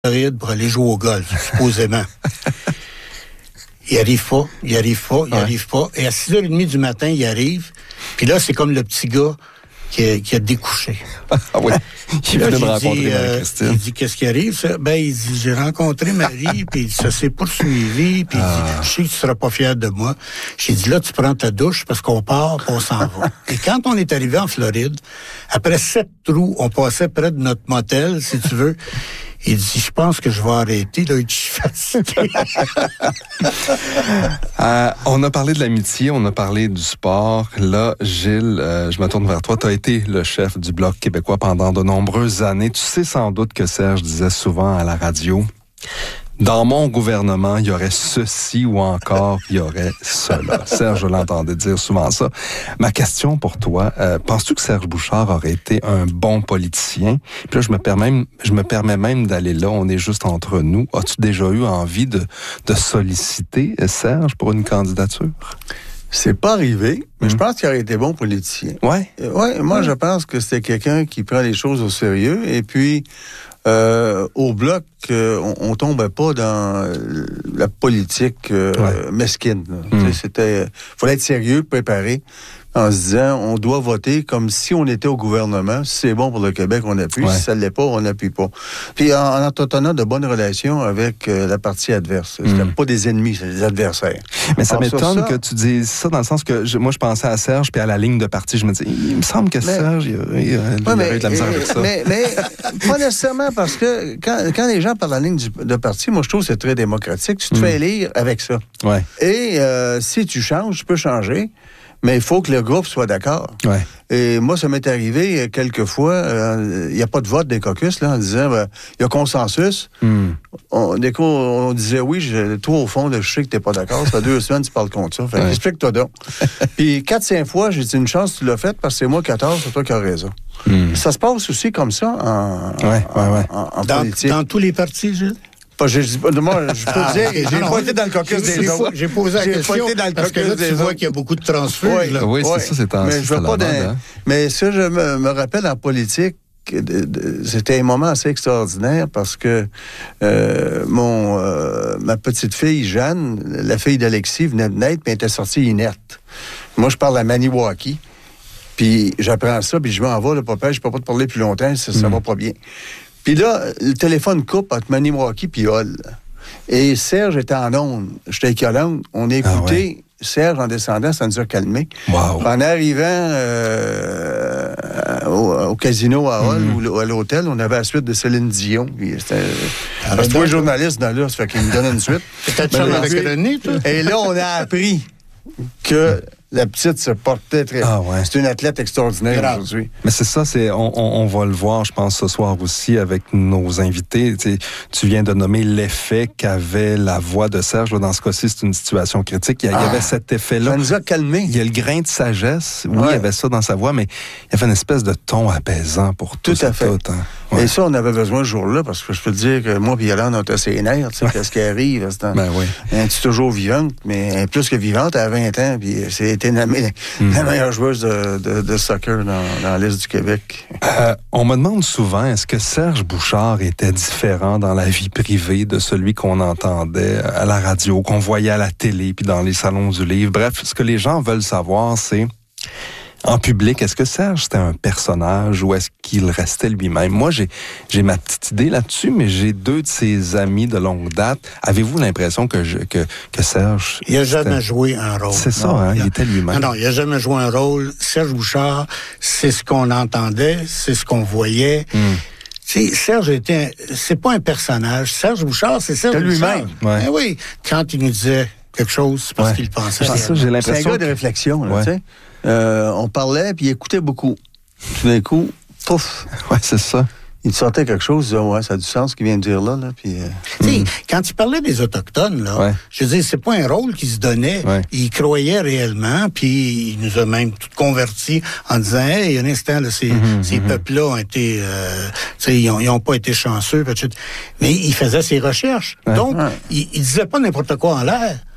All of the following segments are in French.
Floride pour aller jouer au golf, supposément. Il arrive pas. Et à 6h30 du matin, il arrive. Puis là, c'est comme le petit gars qui a découché. Ah oui, il venait de rencontrer Marie-Christine. Il dit, qu'est-ce qui arrive? Ça? Ben, il dit, j'ai rencontré Marie, puis ça s'est poursuivi, puis il dit, je sais que tu seras pas fier de moi. J'ai dit, là, tu prends ta douche parce qu'on part, puis on s'en va. Et quand on est arrivé en Floride, après 7 trous, on passait près de notre motel, si tu veux. Il dit, je pense que je vais arrêter, là, je suis fatigué. On a parlé de l'amitié, on a parlé du sport. Là, Gilles, je me tourne vers toi. Tu as été le chef du Bloc québécois pendant de nombreuses années. Tu sais sans doute que Serge disait souvent à la radio, dans mon gouvernement, il y aurait ceci ou encore il y aurait cela. Serge, je l'entendais dire souvent ça. Ma question pour toi, penses-tu que Serge Bouchard aurait été un bon politicien? Puis là, je me permets même d'aller là, on est juste entre nous. As-tu déjà eu envie de solliciter Serge pour une candidature? C'est pas arrivé, mais je pense qu'il aurait été bon politicien. Ouais. Moi, je pense que c'était quelqu'un qui prend les choses au sérieux. Et puis, au Bloc, on tombait pas dans la politique mesquine. Fallait être sérieux, préparé, en se disant, on doit voter comme si on était au gouvernement. Si c'est bon pour le Québec, on appuie. Si ça ne l'est pas, on n'appuie pas. Puis en entretenant de bonnes relations avec la partie adverse. C'était pas des ennemis, c'est des adversaires. Mais ça m'étonne que tu dises ça, dans le sens que moi, je pensais à Serge, puis à la ligne de parti, je me dis, il me semble que Serge, il aurait eu de la misère avec ça. Mais pas nécessairement, parce que quand les gens parlent de la ligne de parti, moi, je trouve que c'est très démocratique. Tu te fais élire avec ça. Ouais. Et si tu changes, tu peux changer. Mais il faut que le groupe soit d'accord. Ouais. Et moi, ça m'est arrivé quelques fois, il n'y a pas de vote des caucus, là, en disant, il y a consensus. On disait, oui, toi, au fond, je sais que tu n'es pas d'accord, ça fait 2 semaines que tu parles contre ça. Fait explique-toi donc. Puis 4-5 fois, j'ai dit, une chance, tu l'as fait, parce que c'est moi 14, c'est toi qui as raison. Ça se passe aussi comme ça en politique. Dans tous les partis, Gilles? Moi, je peux dire, j'ai pas été dans le caucus des autres. J'ai posé la question parce que là, tu vois qu'il y a beaucoup de transfuges. Oui, c'est ça, c'est mais je veux pas Mais ça, je me rappelle en politique, c'était un moment assez extraordinaire parce que ma petite fille, Jeanne, la fille d'Alexis, venait de naître, puis elle était sortie inerte. Moi, je parle à Maniwaki, puis j'apprends ça, puis je m'en vais, le papa, je peux pas te parler plus longtemps, ça va pas bien. Puis là, le téléphone coupe entre Maniwaki puis Hall. Et Serge était en onde. J'étais avec Yolande. On a écouté Serge en descendant, ça nous a calmés. Wow. En arrivant au casino à Hall ou à l'hôtel, on avait la suite de Céline Dion. Parce que toi, journaliste dans là, ça fait qu'il me donne une suite. Peut-être ça avec René, toi. Et là, on a appris que la petite se portait très... C'est une athlète extraordinaire aujourd'hui. Mais c'est ça, on va le voir, je pense, ce soir aussi avec nos invités. Tu viens de nommer l'effet qu'avait la voix de Serge. Là, dans ce cas-ci, c'est une situation critique. Il y avait cet effet-là. Ça nous a calmés. Il y a le grain de sagesse. Oui, il y avait ça dans sa voix, mais il y avait une espèce de ton apaisant pour tout à fait. Et ça, on avait besoin ce jour-là, parce que je peux te dire que moi et Yolande, on était ses nerfs. Qu'est-ce qui arrive? Elle est toujours vivante, mais plus que vivante, elle a 20 ans, puis c'était la meilleure joueuse de soccer dans l'Est du Québec. On me demande souvent, est-ce que Serge Bouchard était différent dans la vie privée de celui qu'on entendait à la radio, qu'on voyait à la télé, puis dans les salons du livre? Bref, ce que les gens veulent savoir, c'est... En public, est-ce que Serge, c'était un personnage ou est-ce qu'il restait lui-même? Moi, j'ai ma petite idée là-dessus, mais j'ai 2 de ses amis de longue date. Avez-vous l'impression que Serge... Il n'a jamais joué un rôle. C'est ça, il était lui-même. Non, il n'a jamais joué un rôle. Serge Bouchard, c'est ce qu'on entendait, c'est ce qu'on voyait. Serge c'est pas un personnage. Serge Bouchard, c'est Serge Bouchard. Lui-même. Ouais. Oui, quand il nous disait quelque chose, c'est parce qu'il pensait. C'est ça, j'ai l'impression. C'est un gars de réflexion, là, tu sais. On parlait, puis il écoutait beaucoup. Tout d'un coup, pouf! Ouais, c'est ça. Il sortait quelque chose, il disait, ça a du sens ce qu'il vient de dire là. Puis, quand il parlait des Autochtones, là, je veux dire, c'est pas un rôle qu'il se donnait. Il croyait réellement, puis il nous a même tout convertis en disant, hey, un instant, là, ces peuples-là ont été, ils n'ont pas été chanceux, mais il faisait ses recherches. Donc, il disait pas n'importe quoi en l'air.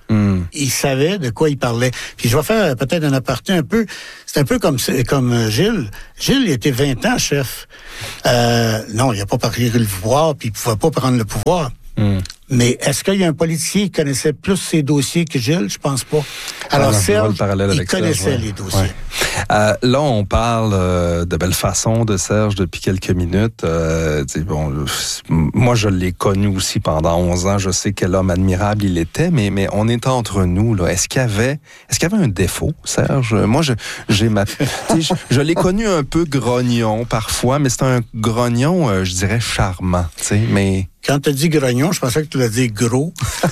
Il savait de quoi il parlait. Puis je vais faire peut-être un aparté un peu. C'est un peu comme Gilles. Gilles, il était 20 ans chef. Non, il n'a pas pris le pouvoir, puis il ne pouvait pas prendre le pouvoir. Mais est-ce qu'il y a un politicien qui connaissait plus ses dossiers que Gilles? Je pense pas. Alors Serge, il connaissait les dossiers. Ouais. Là, on parle de belle façon de Serge depuis quelques minutes. Moi, je l'ai connu aussi pendant 11 ans. Je sais quel homme admirable il était, mais on est entre nous. Là. Est-ce qu'il y avait un défaut, Serge? Moi, je l'ai connu un peu grognon parfois, mais c'est un grognon, je dirais, charmant. Mais... Quand tu as dit grognon, je pensais que tu l'as dit gros.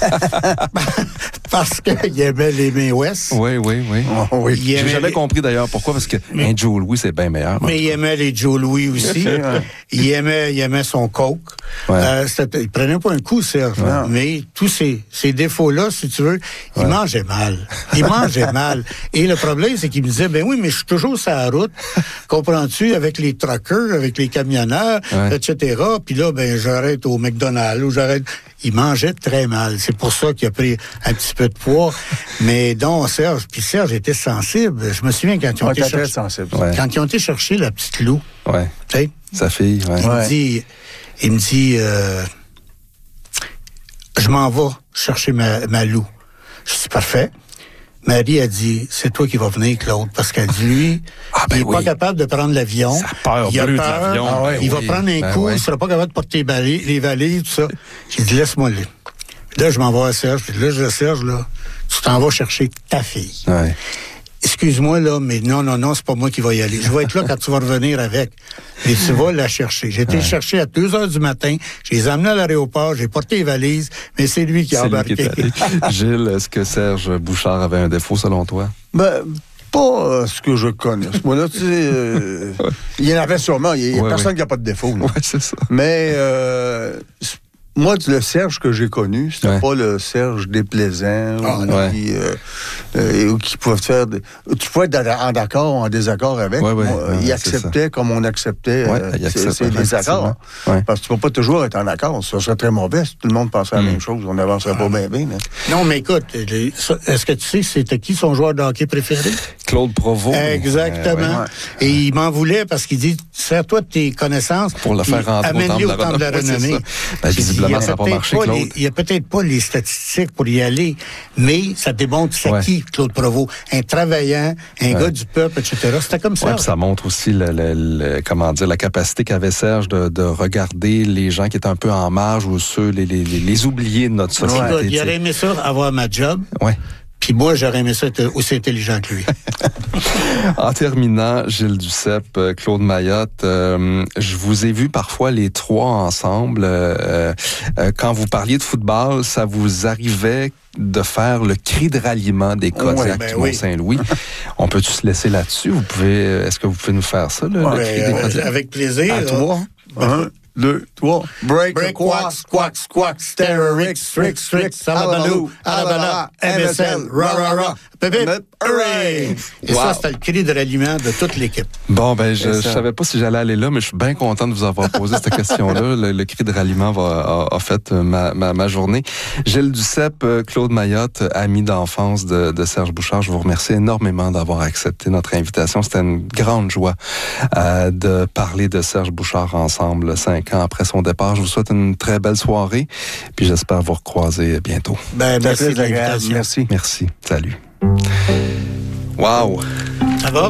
Parce qu'il aimait les mains ouest. Oui. Oh, oui. J'ai jamais compris d'ailleurs pourquoi, parce que un Joe Louis, c'est bien meilleur. Mais il aimait les Joe Louis aussi. il aimait son coke. Ouais. Il prenait pas un coup, Serge. Mais tous ces défauts-là, si tu veux, il mangeait mal. Et le problème, c'est qu'il me disait, ben oui, mais je suis toujours sur la route. Comprends-tu? Avec les truckers, avec les camionneurs, etc. Puis là, ben, j'arrête au McDonald's ou j'arrête... Il mangeait très mal. C'est pour ça qu'il a pris un petit peu de poids. Mais donc, Serge était sensible. Je me souviens quand ils ont été chercher... Quand ils ont été chercher la petite Lou. Ouais. Tu sais? Sa fille, Il me dit, je m'en vais chercher ma Lou. Je dis, parfait. Marie a dit, c'est toi qui vas venir, Claude, parce qu'elle dit, lui, il n'est pas capable de prendre l'avion. Ça peur, il a peur de l'avion. Il va prendre un coup, il ne sera pas capable de porter les valises, tout ça. J'ai dit, laisse-moi aller. Là, je m'en vais à Serge. Puis là, je dis à Serge, là, tu t'en vas chercher ta fille. Ouais. Excuse-moi, là, mais non, c'est pas moi qui vais y aller. Je vais être là quand tu vas revenir avec. Et tu vas la chercher. J'ai été le chercher à 2h du matin. Je les ai amenés à l'aéroport. J'ai porté les valises. Mais c'est lui qui a embarqué. Gilles, est-ce que Serge Bouchard avait un défaut, selon toi? Pas ce que je connais. Moi-là, tu sais, il y en avait sûrement. Il y a personne qui n'a pas de défaut. Oui, c'est ça. Mais... moi, le Serge que j'ai connu, c'était pas le Serge déplaisant ou qui pouvait te faire... Tu pouvais être en accord ou en désaccord avec. Il acceptait comme on acceptait ses désaccords. Parce que tu ne peux pas toujours être en accord. Ça serait très mauvais si tout le monde pensait la même chose. On n'avancerait pas bien. Non, mais écoute, est-ce que tu sais c'était qui son joueur de hockey préféré? Claude Provost. Exactement. Et il m'en voulait parce qu'il dit, sers-toi de tes connaissances pour le faire rentrer au temple de la renommée. Visiblement, ça n'a pas marché, Claude. Il n'y a peut-être pas les statistiques pour y aller, mais ça démontre c'est qui, Claude Provost. Un travaillant, un gars du peuple, etc. C'était comme ça. Ça montre aussi la capacité qu'avait Serge de regarder les gens qui étaient un peu en marge ou ceux, les oubliés de notre société. Il aurait aimé ça, avoir ma job. Ouais. Puis moi, j'aurais aimé ça être aussi intelligent que lui. En terminant, Gilles Duceppe, Claude Mayotte, je vous ai vu parfois les trois ensemble. Quand vous parliez de football, ça vous arrivait de faire le cri de ralliement des Kodiaks du Mont-Saint-Louis. On peut-tu se laisser là-dessus? Est-ce que vous pouvez nous faire ça, le cri des Kodiaks? Avec plaisir. À toi. 1, 2, 3. Break, quack, Sterorix, Rix, Alabalou, Alabala, MSL, Ra, hooray! Et ça, c'était le cri de ralliement de toute l'équipe. Bon, je savais pas si j'allais aller là, mais je suis bien content de vous avoir posé cette question-là. Le cri de ralliement a fait ma journée. Gilles Duceppe, Claude Mayotte, ami d'enfance de Serge Bouchard, je vous remercie énormément d'avoir accepté notre invitation. C'était une grande joie de parler de Serge Bouchard ensemble 5 ans après son départ. Je vous souhaite une très belle soirée, puis j'espère vous recroiser bientôt. Merci de l'invitation. Merci. Salut. Wow! Ça va?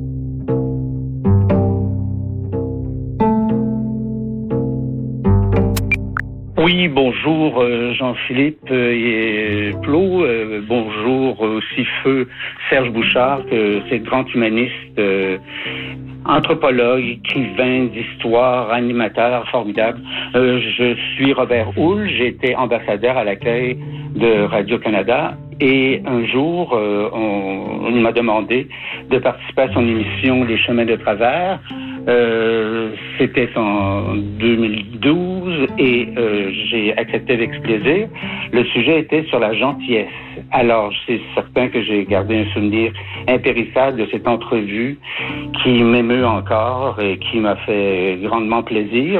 Oui, bonjour Jean-Philippe et Plot. Bonjour aussi feu Serge Bouchard, c'est grand humaniste, anthropologue, écrivain d'histoire, animateur formidable. Je suis Robert Houle, j'ai été ambassadeur à l'accueil de Radio-Canada et un jour, on m'a demandé de participer à son émission Les Chemins de Travers. C'était en 2012 et j'ai accepté avec plaisir. Le sujet était sur la gentillesse. Alors, c'est certain que j'ai gardé un souvenir impérissable de cette entrevue qui m'émeut encore et qui m'a fait grandement plaisir.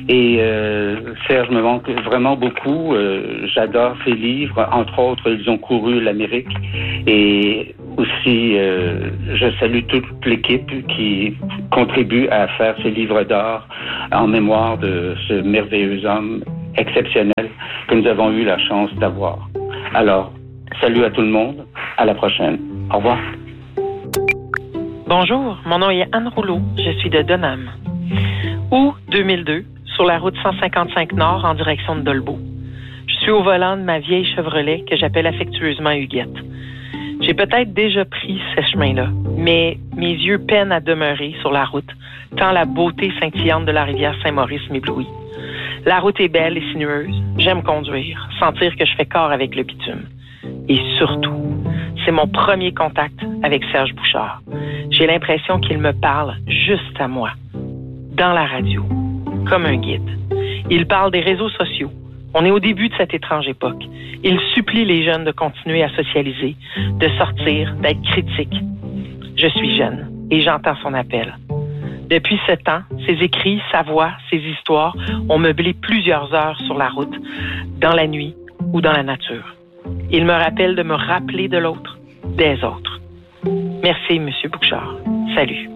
Et Serge me manque vraiment beaucoup. J'adore ses livres. Entre autres, ils ont couru l'Amérique. Et aussi, je salue toute l'équipe qui contribue à faire ce livre d'or en mémoire de ce merveilleux homme exceptionnel que nous avons eu la chance d'avoir. Alors, salut à tout le monde. À la prochaine. Au revoir. Bonjour, mon nom est Anne Rouleau. Je suis de Donham. Août 2002, sur la route 155 Nord en direction de Dolbeau. Je suis au volant de ma vieille Chevrolet que j'appelle affectueusement Huguette. J'ai peut-être déjà pris ce chemin-là, mais mes yeux peinent à demeurer sur la route, tant la beauté scintillante de la rivière Saint-Maurice m'éblouit. La route est belle et sinueuse. J'aime conduire, sentir que je fais corps avec le bitume. Et surtout, c'est mon premier contact avec Serge Bouchard. J'ai l'impression qu'il me parle juste à moi, dans la radio, comme un guide. Il parle des réseaux sociaux. On est au début de cette étrange époque. Il supplie les jeunes de continuer à socialiser, de sortir, d'être critiques. Je suis jeune et j'entends son appel. Depuis 7 ans, ses écrits, sa voix, ses histoires ont meublé plusieurs heures sur la route, dans la nuit ou dans la nature. Il me rappelle de me rappeler de l'autre, des autres. Merci, M. Bouchard. Salut.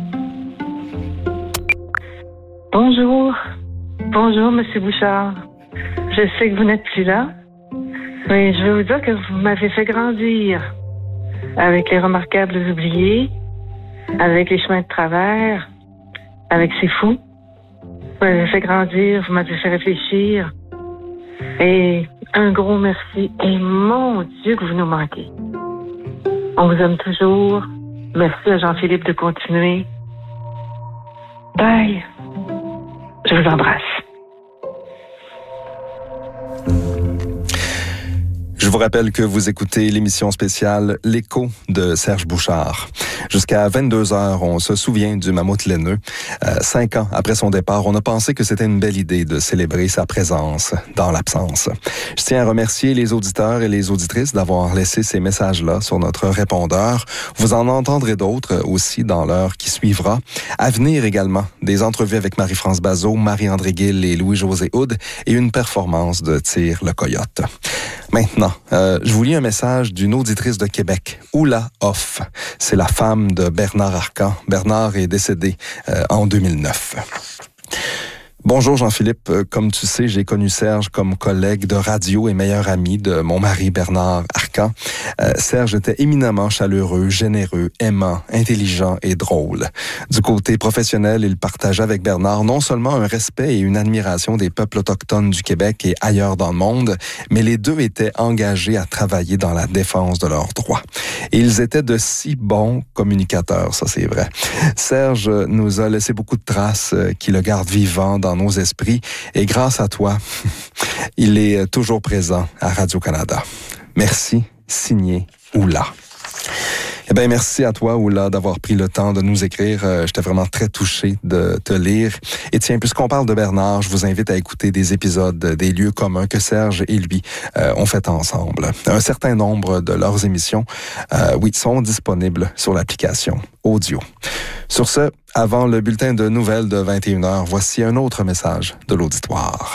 Bonjour. Bonjour, M. Bouchard. Je sais que vous n'êtes plus là, mais je veux vous dire que vous m'avez fait grandir avec les remarquables oubliés, avec les chemins de travers, avec C'est fou. Vous m'avez fait grandir, vous m'avez fait réfléchir. Et un gros merci. Et mon Dieu que vous nous manquez. On vous aime toujours. Merci à Jean-Philippe de continuer. Bye. Je vous embrasse. Je vous rappelle que vous écoutez l'émission spéciale L'écho de Serge Bouchard. Jusqu'à 22h, on se souvient du mammouth laineux. 5 ans après son départ, on a pensé que c'était une belle idée de célébrer sa présence dans l'absence. Je tiens à remercier les auditeurs et les auditrices d'avoir laissé ces messages-là sur notre répondeur. Vous en entendrez d'autres aussi dans l'heure qui suivra. À venir également, des entrevues avec Marie-France Bazot, Marie-André Gill et Louis-José Houd et une performance de Tire le Coyote. Maintenant, je vous lis un message d'une auditrice de Québec, Oula Hoff. C'est la femme de Bernard Arcan. Bernard est décédé en 2009. Bonjour Jean-Philippe, comme tu sais, j'ai connu Serge comme collègue de radio et meilleur ami de mon mari Bernard Arcan. Serge était éminemment chaleureux, généreux, aimant, intelligent et drôle. Du côté professionnel, il partageait avec Bernard non seulement un respect et une admiration des peuples autochtones du Québec et ailleurs dans le monde, mais les deux étaient engagés à travailler dans la défense de leurs droits. Et ils étaient de si bons communicateurs, ça c'est vrai. Serge nous a laissé beaucoup de traces qui le gardent vivant dans nos esprits et grâce à toi, il est toujours présent à Radio-Canada. Merci, signé Oula. Eh bien, merci à toi, Oula, d'avoir pris le temps de nous écrire. J'étais vraiment très touché de te lire. Et tiens, puisqu'on parle de Bernard, je vous invite à écouter des épisodes des lieux communs que Serge et lui ont fait ensemble. Un certain nombre de leurs émissions, sont disponibles sur l'application audio. Sur ce, avant le bulletin de nouvelles de 21h, voici un autre message de l'auditoire.